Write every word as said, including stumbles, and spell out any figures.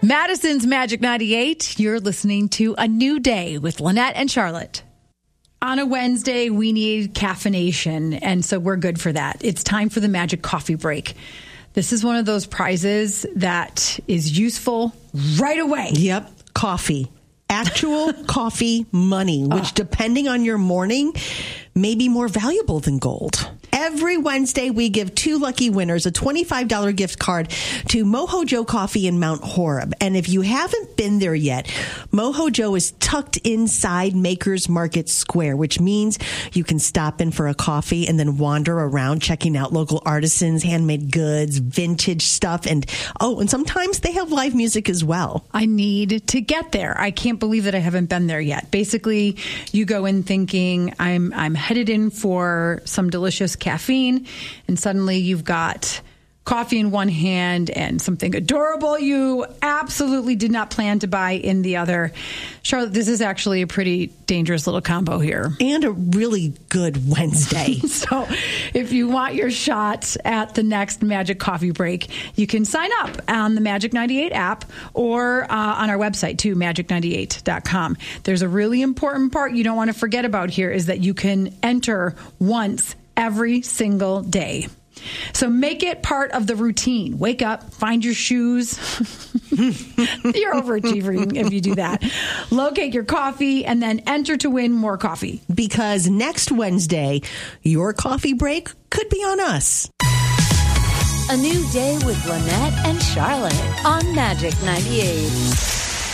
Madison's Magic ninety-eight. You're listening to A New Day with Lynette and Charlotte. On a Wednesday, we need caffeination, and so we're good for that. It's time for the Magic Coffee Break. This is one of those prizes that is useful right away. Yep, coffee. Actual coffee money, which uh. depending on your morning, may be more valuable than gold. Every Wednesday, we give two lucky winners a twenty-five dollars gift card to Mojo Joe Coffee in Mount Horeb. And if you haven't been there yet, Mojo Joe is tucked inside Makers Market Square, which means you can stop in for a coffee and then wander around checking out local artisans, handmade goods, vintage stuff. And oh, and sometimes they have live music as well. I need to get there. I can't believe that I haven't been there yet. Basically, you go in thinking I'm I'm headed in for some delicious caffeine, and suddenly you've got coffee in one hand and something adorable you absolutely did not plan to buy in the other. Charlotte, this is actually a pretty dangerous little combo here. And a really good Wednesday. So if you want your shot at the next Magic Coffee Break, you can sign up on the Magic ninety-eight app or uh, on our website too, magic ninety-eight dot com. There's a really important part you don't want to forget about here is that you can enter once every single day. So make it part of the routine. Wake up, find your shoes. You're overachieving if you do that. Locate your coffee and then enter to win more coffee. Because next Wednesday, your coffee break could be on us. A New Day with Lynette and Charlotte on Magic ninety-eight.